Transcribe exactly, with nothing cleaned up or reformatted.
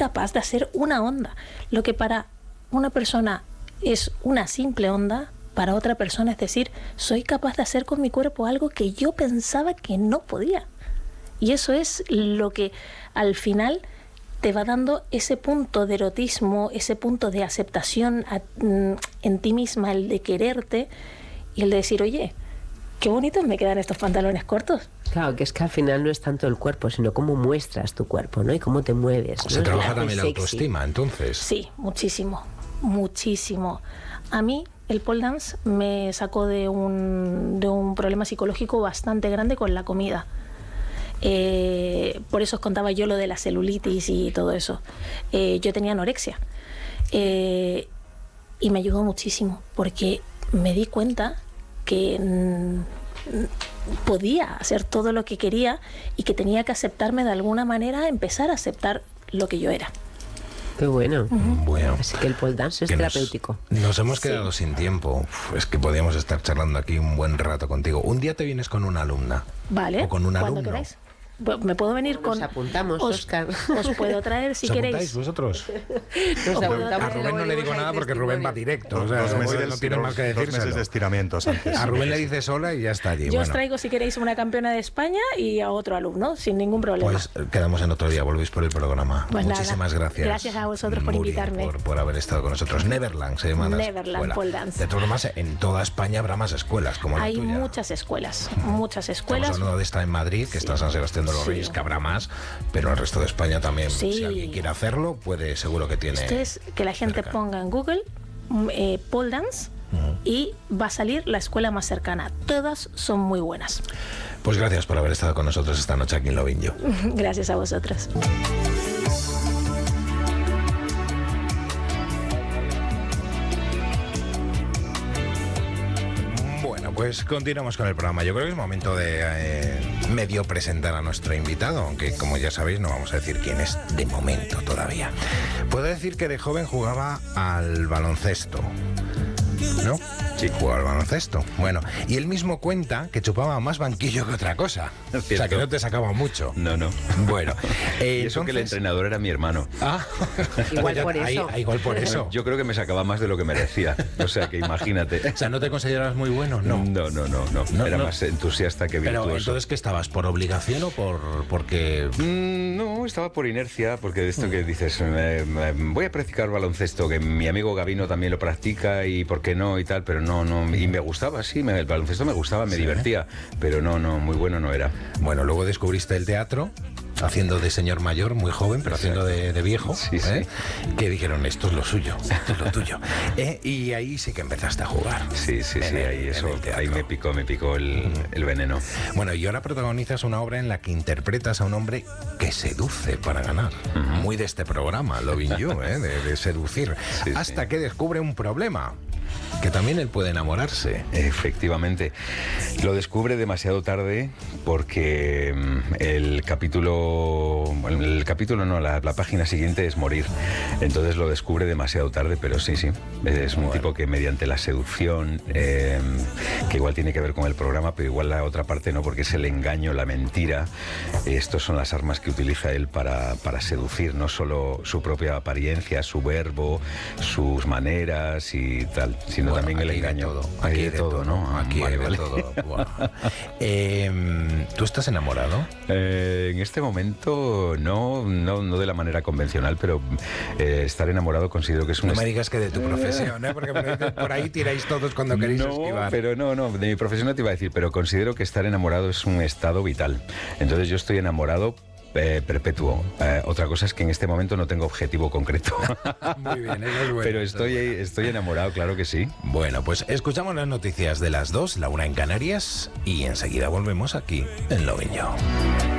capaz de hacer una onda. Lo que para una persona es una simple onda, para otra persona es decir, soy capaz de hacer con mi cuerpo algo que yo pensaba que no podía. Y eso es lo que al final te va dando ese punto de erotismo, ese punto de aceptación a, en ti misma, el de quererte y el de decir, oye, qué bonitos me quedan estos pantalones cortos. Claro, que es que al final no es tanto el cuerpo, sino cómo muestras tu cuerpo, ¿no? Y cómo te mueves, ¿no? Se trabaja Claro, también la sexy. autoestima, entonces. Sí, muchísimo, muchísimo. A mí el pole dance me sacó de un, de un problema psicológico bastante grande con la comida. Eh, por eso os contaba yo lo de la celulitis y todo eso. Eh, yo tenía anorexia eh, y me ayudó muchísimo porque me di cuenta que mm, podía hacer todo lo que quería y que tenía que aceptarme de alguna manera, empezar a aceptar lo que yo era. Qué bueno. Uh-huh. Bueno, Así que el pole dance es que nos- terapéutico. Nos hemos Sí. quedado sin tiempo. Uf, es que podíamos estar charlando aquí un buen rato contigo. Un día te vienes con una alumna. Vale, O con un cuando alumno. queráis. Bu- Me puedo venir Nos con... apuntamos, os, Óscar. os puedo traer si ¿Os apuntáis queréis. vosotros? Nos A apuntamos A y Rubén luego no le digo venimos nada al porque Rubén va testimonio. directo. O sea, Dos Rubén meses, no tiene dos- más que dos meses de decírselo. estiramientos antes. A Rubén le dice sola y ya está allí. Yo bueno, os traigo si queréis una campeona de España y a otro alumno, sin ningún problema. pues eh, quedamos en otro día. Volvéis por el programa. Pues nada. Muchísimas gracias. Gracias a vosotros por Nuria, invitarme. Por, por haber estado con nosotros. Neverland se llama la Neverland escuela. Pole Dance. De todas formas, en toda España habrá más escuelas como la Hay tuya. muchas escuelas, muchas Estamos escuelas. hablando de esta en Madrid, que está San Sebastián de los Sí. Reyes, que habrá más, pero en el resto de España también. Sí. Si alguien quiere hacerlo, puede, seguro que tiene. Esto es que la gente cerca. ponga en Google mm, eh, pole dance y va a salir la escuela más cercana. Todas son muy buenas. Pues gracias por haber estado con nosotros esta noche aquí en Lovin' You. Gracias a vosotros. Bueno, pues continuamos con el programa. Yo creo que es momento de eh, medio presentar a nuestro invitado, aunque como ya sabéis no vamos a decir quién es de momento todavía. Puedo decir que de joven jugaba al baloncesto, ¿no? Sí, jugaba al baloncesto. Bueno, y él mismo cuenta que chupaba más banquillo que otra cosa. O sea, que no te sacaba mucho. No, no. Bueno, eh, Y eso que el entonces- entrenador era mi hermano. Ah, Igual ya- por ahí- eso. ahí- igual por eso. Yo creo que me sacaba más de lo que merecía. O sea, que imagínate. O sea, ¿no te consideras muy bueno? No. No, no, no, no. No, Era no. más entusiasta que Pero virtuoso. entonces, ¿qué estabas? ¿Por obligación o por porque...? Mm, no, estaba por inercia, porque de esto que dices, eh, eh, voy a practicar baloncesto, que mi amigo Gabino también lo practica y por qué no y tal, pero no, no, y me gustaba, sí, me- el baloncesto me gustaba, me Sí. divertía, pero no, no, muy bueno no era. Bueno, luego descubriste el teatro, haciendo de señor mayor, muy joven, pero haciendo de, de viejo, Sí, ¿eh? sí. Que dijeron, esto es lo suyo, esto es lo tuyo. ¿Eh? Y ahí sí que empezaste a jugar. Sí, sí, En sí, el- ahí en eso, el teatro. ahí me picó, me picó el, el veneno. Bueno, y ahora protagonizas una obra en la que interpretas a un hombre que seduce para ganar. Muy de este programa, Lovin' You, ¿eh? de, de seducir. Sí, hasta sí. que descubre un problema, que también él puede enamorarse. Efectivamente. Lo descubre demasiado tarde porque mm, el capítulo, bueno, el capítulo no, la, la página siguiente es morir. Entonces lo descubre demasiado tarde, pero sí, sí. Es un tipo que mediante la seducción, eh, que igual tiene que ver con el programa, pero igual la otra parte no, porque es el engaño, la mentira. Estos son las armas que utiliza él para, para seducir, no solo su propia apariencia, su verbo, sus maneras y tal, sino Bueno, también el aquí de engaño. todo, Hay aquí de todo, ¿no? Aquí Vale, hay de vale. todo. Buah. Eh, ¿Tú estás enamorado? Eh, en este momento no, no, no de la manera convencional, pero eh, estar enamorado considero que es un No me est- digas que de tu profesión, ¿eh? Porque me dicen, por ahí tiráis todos cuando queréis no, esquivar. pero no, no, de mi profesión no te iba a decir, pero considero que estar enamorado es un estado vital. Entonces yo estoy enamorado eh, perpetuo. Eh, otra cosa es que en este momento no tengo objetivo concreto. Muy bien, eso es bueno. Pero eso es estoy, estoy enamorado, claro que sí. Bueno, pues escuchamos las noticias de las dos, la una en Canarias, y enseguida volvemos aquí en Lovin' You.